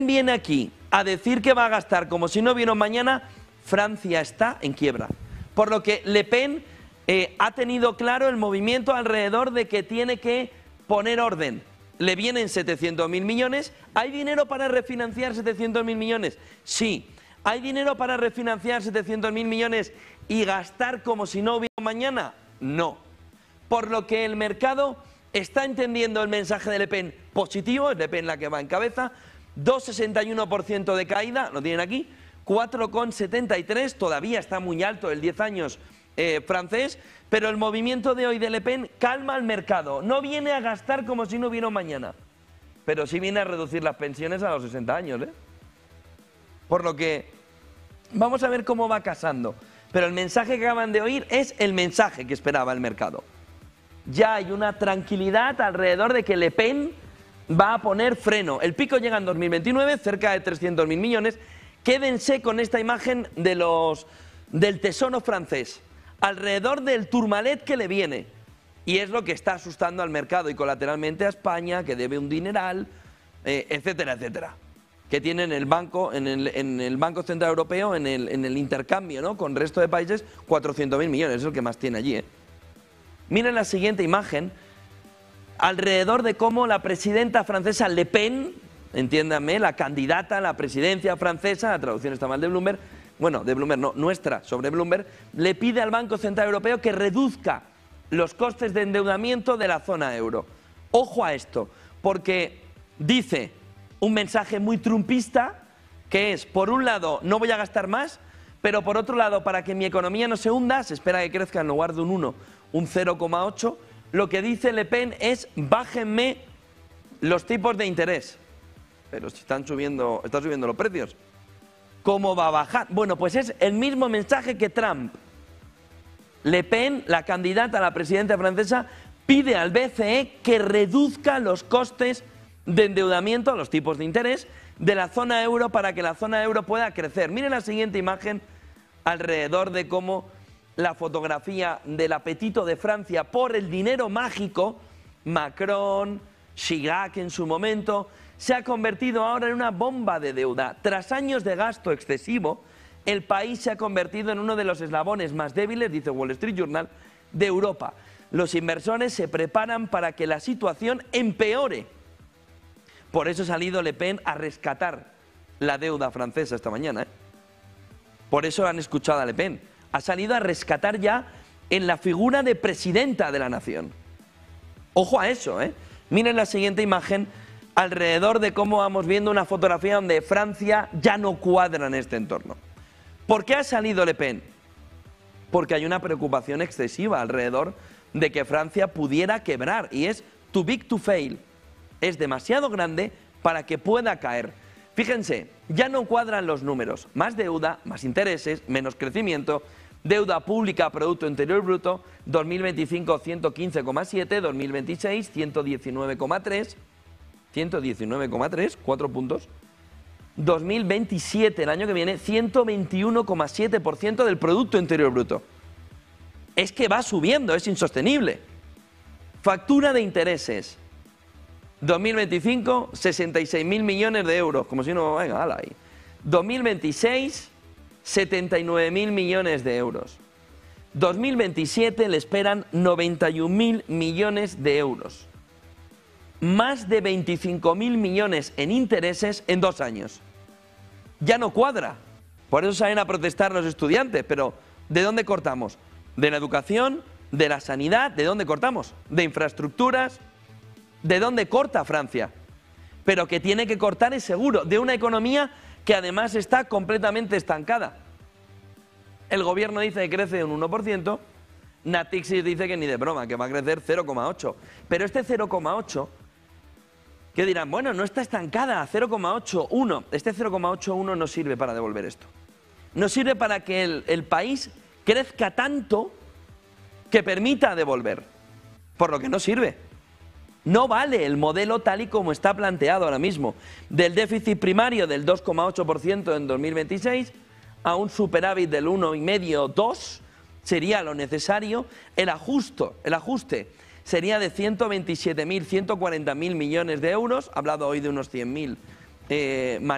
viene aquí a decir que va a gastar como si no hubiera un mañana, Francia está en quiebra. Por lo que Le Pen ha tenido claro el movimiento alrededor de que tiene que poner orden. Le vienen 700.000 millones. ¿Hay dinero para refinanciar 700.000 millones? Sí. ¿Hay dinero para refinanciar 700.000 millones y gastar como si no hubiera un mañana? No. Por lo que el mercado está entendiendo el mensaje de Le Pen positivo, es Le Pen la que va en cabeza, 2,61% de caída, lo tienen aquí, 4,73, todavía está muy alto el 10 años francés, pero el movimiento de hoy de Le Pen calma al mercado, no viene a gastar como si no hubiera un mañana, pero sí viene a reducir las pensiones a los 60 años, Por lo que vamos a ver cómo va casando, pero el mensaje que acaban de oír es el mensaje que esperaba el mercado. Ya hay una tranquilidad alrededor de que Le Pen va a poner freno. El pico llega en 2029, cerca de 300.000 millones. Quédense con esta imagen del tesoro francés, alrededor del Tourmalet que le viene. Y es lo que está asustando al mercado y colateralmente a España, que debe un dineral, etcétera, etcétera. Que tiene en el Banco, en el Banco Central Europeo, en el intercambio, ¿no?, con el resto de países, 400.000 millones, es el que más tiene allí, Miren la siguiente imagen, alrededor de cómo la presidenta francesa Le Pen, entiéndanme, la candidata a la presidencia francesa, la traducción está mal de Bloomberg, bueno, de Bloomberg no, nuestra, sobre Bloomberg, le pide al Banco Central Europeo que reduzca los costes de endeudamiento de la zona euro. Ojo a esto, porque dice un mensaje muy trumpista, que es, por un lado, no voy a gastar más, pero por otro lado, para que mi economía no se hunda, se espera que crezca en lugar de un 1, un 0,8, lo que dice Le Pen es, bájenme los tipos de interés. Pero si están subiendo los precios, ¿cómo va a bajar? Bueno, pues es el mismo mensaje que Trump. Le Pen, la candidata a la presidencia francesa, pide al BCE que reduzca los costes de endeudamiento, los tipos de interés, de la zona euro para que la zona euro pueda crecer. Miren la siguiente imagen alrededor de cómo la fotografía del apetito de Francia por el dinero mágico, Macron, Chirac en su momento, se ha convertido ahora en una bomba de deuda. Tras años de gasto excesivo, el país se ha convertido en uno de los eslabones más débiles, dice Wall Street Journal, de Europa. Los inversores se preparan para que la situación empeore. Por eso ha salido Le Pen a rescatar la deuda francesa esta mañana. Por eso han escuchado a Le Pen. Ha salido a rescatar ya en la figura de presidenta de la nación. Ojo a eso, Miren la siguiente imagen alrededor de cómo vamos viendo una fotografía donde Francia ya no cuadra en este entorno. ¿Por qué ha salido Le Pen? Porque hay una preocupación excesiva alrededor de que Francia pudiera quebrar y es too big to fail. Es demasiado grande para que pueda caer. Fíjense, ya no cuadran los números. Más deuda, más intereses, menos crecimiento. Deuda pública a Producto Interior Bruto, 2025 115,7, 2026 119,3, 119,3, 4 puntos. 2027, el año que viene, 121,7% del Producto Interior Bruto. Es que va subiendo, es insostenible. Factura de intereses. 2025, 66.000 millones de euros, como si no, venga, hala ahí. 2026, 79.000 millones de euros. 2027 le esperan 91.000 millones de euros. Más de 25.000 millones en intereses en 2 años. Ya no cuadra. Por eso salen a protestar los estudiantes, pero ¿de dónde cortamos? ¿De la educación? ¿De la sanidad? ¿De dónde cortamos? ¿De infraestructuras? ¿De dónde corta Francia? Pero que tiene que cortar es seguro, de una economía que además está completamente estancada. El gobierno dice que crece un 1%, Natixis dice que ni de broma, que va a crecer 0,8%. Pero este 0,8%, que dirán, bueno, no está estancada, 0,81%. Este 0,81% no sirve para devolver esto. No sirve para que el país crezca tanto que permita devolver. Por lo que no sirve. No vale el modelo tal y como está planteado ahora mismo, del déficit primario del 2,8% en 2026 a un superávit del 1,5-2 sería lo necesario. El ajuste sería de 127.000, 140.000 millones de euros, ha hablado hoy de unos 100.000